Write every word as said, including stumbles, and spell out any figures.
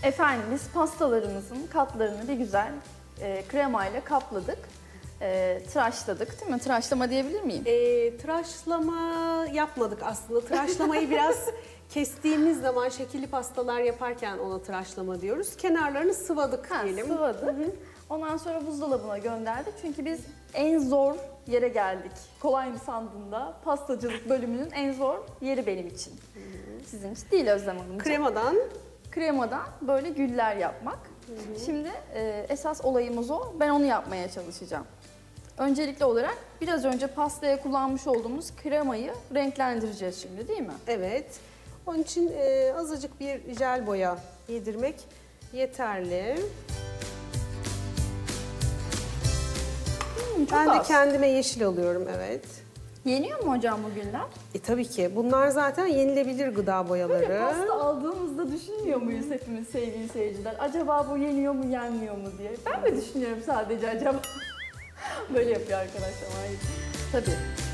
Efendim biz pastalarımızın katlarını bir güzel e, kremayla kapladık. E, tıraşladık değil mi? Tıraşlama diyebilir miyim? E, tıraşlama yapmadık aslında. Tıraşlamayı biraz kestiğimiz zaman şekilli pastalar yaparken ona tıraşlama diyoruz. Kenarlarını sıvadık Ha, diyelim. sıvadık. Hı hı. Ondan sonra buzdolabına gönderdik. Çünkü biz en zor yere geldik. Kolay mı sandığında pastacılık bölümünün en zor yeri benim için. Sizin için değil Özlem Hanımcığım. Kremadan Kremadan böyle güller yapmak. Şimdi e, esas olayımız o. Ben onu yapmaya çalışacağım. Öncelikli olarak biraz önce pastaya kullanmış olduğumuz kremayı renklendireceğiz şimdi değil mi? evet. Onun için e, azıcık bir jel boya yedirmek yeterli. Hmm, çok Ben de az. kendime yeşil alıyorum, evet. Yeniyor mu hocam bu güller? E tabii ki. Bunlar zaten yenilebilir gıda boyaları. Böyle pasta aldığımızda düşünmüyor muyuz hepimiz sevgili seyirciler? Acaba bu yeniyor mu yenmiyor mu diye. Ben mi düşünüyorum sadece acaba? Böyle yapıyor arkadaşlar. Hayır. Tabii.